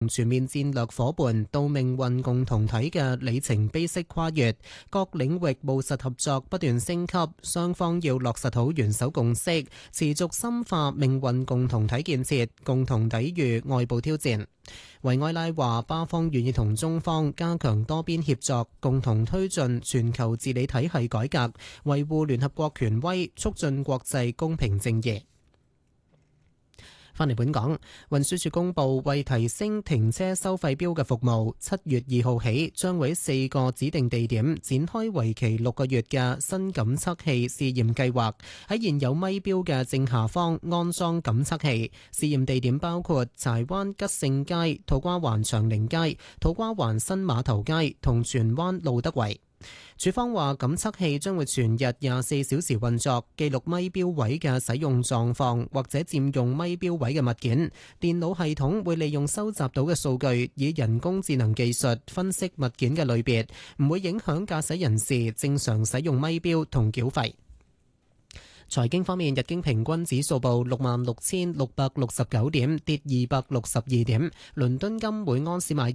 全面戰略夥伴到命運共同體嘅里程碑式跨越，各領域務實合作不斷升級，雙方要落實好元首共識，持續深化命運共同體建設，共同抵禦外部挑戰。維埃拉話，巴方願意同中方加強多邊協作，共同推進全球治理體系改革，維護聯合國權威，促進國際公平正義。返嚟本港，運輸署公布為提升停車收費錶嘅服務，7月2號起將會喺4個指定地點展開為期6個月嘅新感測器試驗計劃，喺現有咪錶嘅正下方安裝感測器。試驗地點包括柴灣吉盛街、土瓜灣長寧街、土瓜灣新碼頭街同荃灣路德圍。署方話，感測器將會全日24小時運作，記錄咪錶位嘅使用狀況或者佔用咪錶位嘅物件。電腦系統會利用收集到嘅數據，以人工智能技術分析物件嘅類別，唔會影響駕駛人士正常使用咪錶同繳費。財經方面，日經平均指數報66,669點，跌262點。倫敦金每盎司買入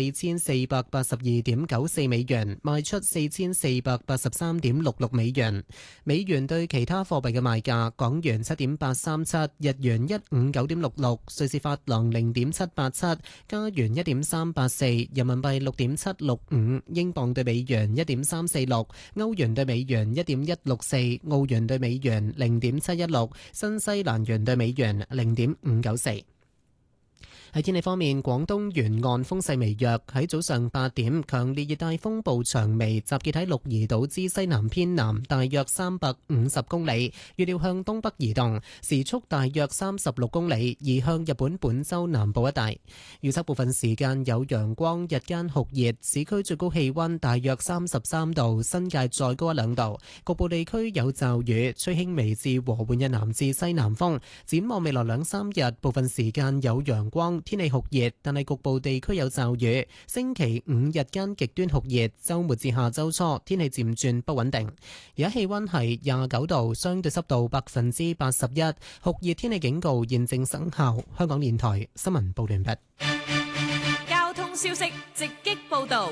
4482.94美元，賣出4483.66美元。美元對其他貨幣嘅賣價：港元7.837，日元159.66，瑞士法郎0.787，加元1.384，人民幣6.765，英鎊對美元1.346，歐元對美元1.164，澳元對美元0.716，新西蘭元對美元0.594。喺天氣方面，廣東沿岸風勢微弱。喺早上8點，強烈熱帶風暴長眉集結喺鹿兒島之西南偏南大約350公里，預料向東北移動，時速大約36公里，移向日本本州南部一帶。預測部分時間有陽光，日間酷熱，市區最高氣溫大約33度，新界再高1-2度。局部地區有驟雨，吹輕微至和緩嘅南至西南風。展望未來2-3日，部分時間有陽光，天氣酷熱，但係局部地區有驟雨。星期5日間極端酷熱，週末至下週初天氣漸轉不穩定。而家氣溫係29度，相對濕度81%，酷熱天氣警告現正生效。香港電台新聞報完畢。 交通消息直擊報道。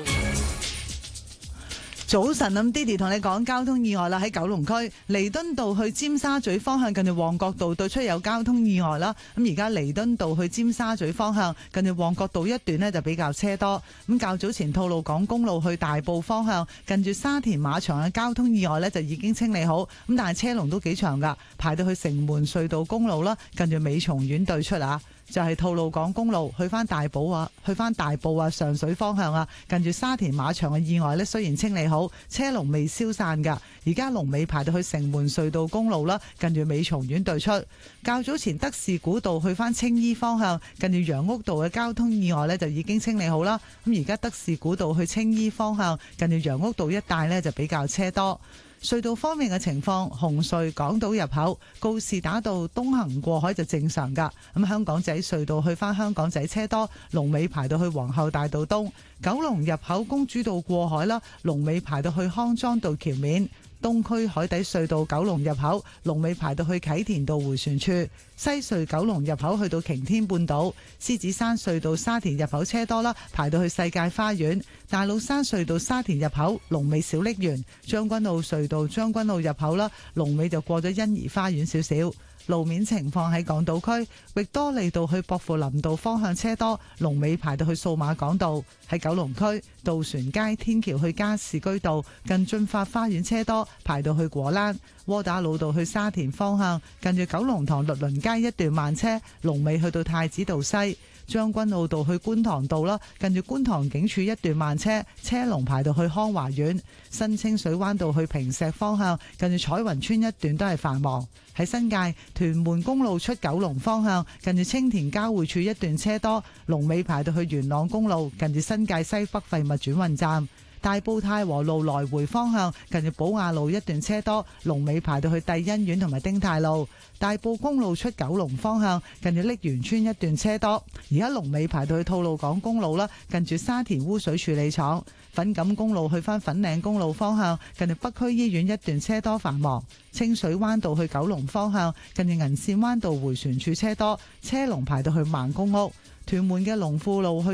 早晨，咁 Didi 同你講交通意外啦，喺九龍區彌敦道去尖沙咀方向，近住旺角道對出有交通意外啦。咁而家彌敦道去尖沙咀方向，近住旺角道一段呢就比較車多。咁較早前吐露港公路去大埔方向，近住沙田馬場嘅交通意外呢就已經清理好，咁但係車龍都幾長噶，排到去城門隧道公路啦，近住美松苑對出啊。就係吐露港公路去翻大埔啊，上水方向啊，近住沙田馬場嘅意外呢，雖然清理好，車龍未消散噶。而家龍尾排到去城門隧道公路啦，近住美松苑對出。較早前德士古道去翻青衣方向，近住楊屋道嘅交通意外呢，就已經清理好啦。咁而家德士古道去青衣方向，近住楊屋道一帶呢，就比較車多。隧道方面嘅情況，紅隧港島入口告士打道東行過海就正常噶。咁香港仔隧道去翻香港仔車多，龍尾排到去皇后大道東。九龍入口公主道過海啦，龍尾排到去康莊道橋面。東區海底隧道九龍入口龍尾排到去啟田道迴旋處，西隧九龍入口去到擎天半島，獅子山隧道沙田入口車多啦，排到去世界花園。大老山隧道沙田入口龍尾小瀝源，將軍澳隧道將軍澳入口啦，龍尾就過咗欣怡花園少少。路面情況喺港島區域多利道去薄扶林道方向車多，龍尾排到去數碼港道。喺九龍區渡船街天橋去加士居道近駿發花園車多，排到去果欄。窩打老道去沙田方向近住九龍塘律倫街一段慢車，龍尾去到太子道西。將軍澳道去觀塘道啦，近住觀塘警署一段慢車，車龍排到去康華苑。新清水灣道去坪石方向，近住彩雲村一段都係繁忙。喺新界屯門公路出九龍方向，近住青田交匯處一段車多，龍尾排到去元朗公路，近住新界西北廢物轉運站。大埔太和路來回方向，近住寶雅路一段車多，龍尾排到去帝欣苑同埋丁太路。大埔公路出九龍方向，近住瀝源村一段車多，而家龍尾排到去吐露港公路啦，近住沙田污水處理廠。粉錦公路去返粉嶺公路方向，近住北區醫院一段車多繁忙。清水灣道去九龍方向，近住銀線灣道迴旋處車多，車龍排到去孟公屋。 屯門嘅龍富路去